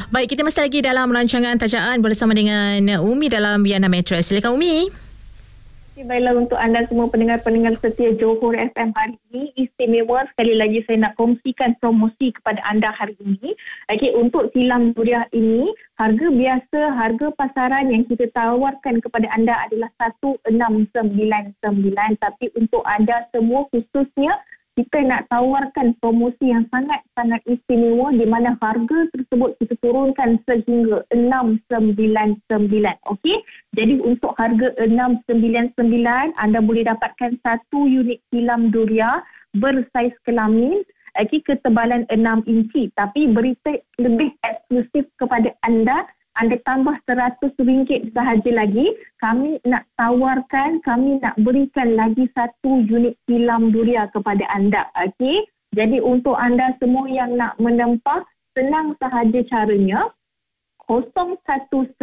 Baik, kita masih lagi dalam rancangan tajaan bersama dengan Umi dalam Biana Mattress. Silakan Umi. Baiklah, untuk anda semua pendengar-pendengar setia Johor FM hari ini, istimewa sekali lagi saya nak kongsikan promosi kepada anda hari ini. Okey, untuk tilam duriah ini, harga biasa, harga pasaran yang kita tawarkan kepada anda adalah 1699. Tapi untuk anda semua khususnya, kita nak tawarkan promosi yang sangat-sangat istimewa di mana harga tersebut kita turunkan sehingga 699. Okey. Jadi untuk harga 699 anda boleh dapatkan satu unit tilam duriah bersaiz kelamin, ketebalan 6 inci. Tapi berita lebih eksklusif kepada anda tambah RM100 sahaja lagi. Kami nak tawarkan, kami nak berikan lagi satu unit tilam duriah kepada anda. Okey. Jadi untuk anda semua yang nak menempah, senang sahaja caranya. 019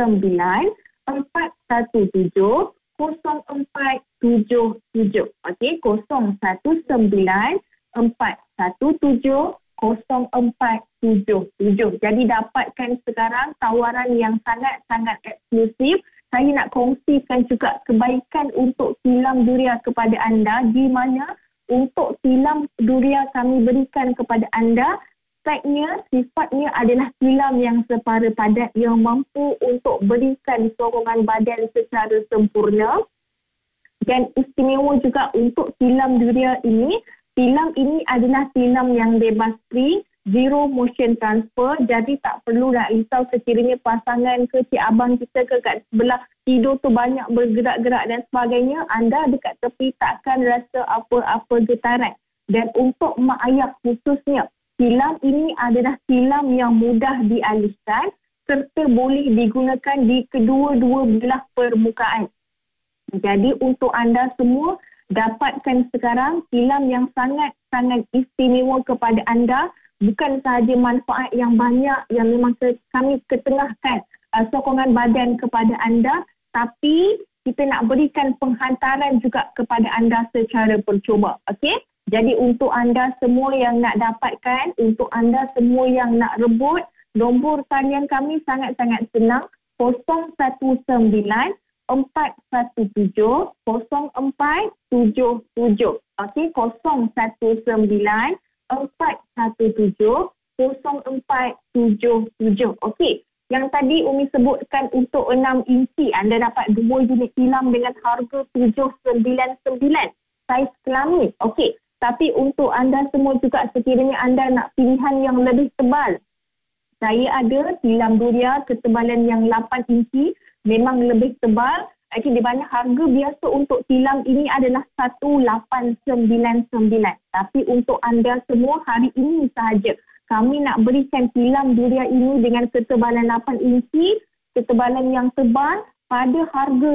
417 0477. Okey, 019 417 0477. Jadi dapatkan sekarang tawaran yang sangat-sangat eksklusif. Saya nak kongsikan juga kebaikan untuk tilam duriah kepada anda, di mana untuk tilam duriah kami berikan kepada anda, sifatnya adalah tilam yang separa padat yang mampu untuk berikan sokongan badan secara sempurna. Dan istimewa juga untuk tilam duriah ini, tilam ini adalah tilam yang bebas spring, zero motion transfer. Jadi tak perlu nak risau sekiranya pasangan ke cik abang kita ke kat sebelah tidur tu banyak bergerak-gerak dan sebagainya. Anda dekat tepi takkan rasa apa-apa getaran. Dan untuk mak ayah khususnya, tilam ini adalah tilam yang mudah dialihkan serta boleh digunakan di kedua-dua belah permukaan. Jadi untuk anda semua, dapatkan sekarang tilam yang sangat-sangat istimewa kepada anda. Bukan sahaja manfaat yang banyak yang memang kami ketengahkan sokongan badan kepada anda, tapi kita nak berikan penghantaran juga kepada anda secara percuma. Okey? Jadi untuk anda semua yang nak dapatkan, untuk anda semua yang nak rebut, nombor talian kami sangat-sangat senang. 019 417 0477. Okey, 019 417 0477. Okey. Yang tadi Umi sebutkan untuk 6 inci, anda dapat 2 unit tilam dengan harga 799. Saiz kelamin. Okey. Tapi untuk anda semua juga, sekiranya anda nak pilihan yang lebih tebal, saya ada tilam duriah ketebalan yang 8 inci, memang lebih tebal. Di mana harga biasa untuk tilam ini adalah 1899. Tapi untuk anda semua hari ini sahaja, kami nak berikan tilam duriah ini dengan ketebalan 8 inci, ketebalan yang tebal pada harga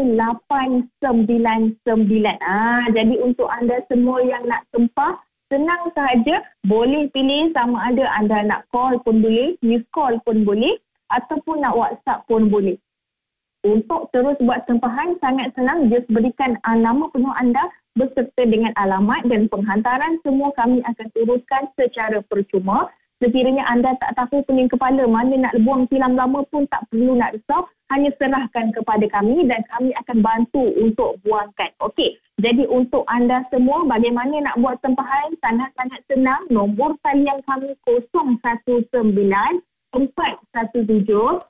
899. Jadi untuk anda semua yang nak tempah, senang sahaja, boleh pilih sama ada anda nak call pun boleh, miss call pun boleh, ataupun nak WhatsApp pun boleh. Untuk terus buat tempahan sangat senang, just berikan nama penuh anda beserta dengan alamat, dan penghantaran semua kami akan teruskan secara percuma. Sekiranya anda tak tahu pening kepala mana nak buang tilam lama pun tak perlu nak risau, hanya serahkan kepada kami dan kami akan bantu untuk buangkan. Okey, jadi untuk anda semua, bagaimana nak buat tempahan? Sangat-sangat senang. Nombor talian kami 019 417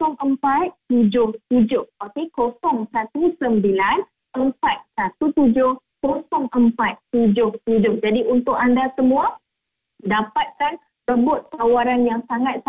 0477. Okey, 019 417 0477. Jadi untuk anda semua, dapatkan rebut tawaran yang sangat